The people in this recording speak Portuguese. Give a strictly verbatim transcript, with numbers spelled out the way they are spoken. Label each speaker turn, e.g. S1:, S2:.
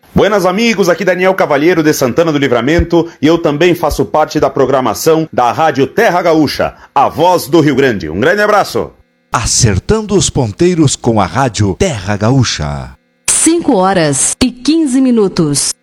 S1: Buenas amigos, aqui Daniel Cavalheiro de Santana do Livramento e eu também faço parte da programação da Rádio Terra Gaúcha, a voz do Rio Grande. Um grande abraço.
S2: Acertando os ponteiros com a Rádio Terra Gaúcha.
S3: cinco horas e quinze minutos.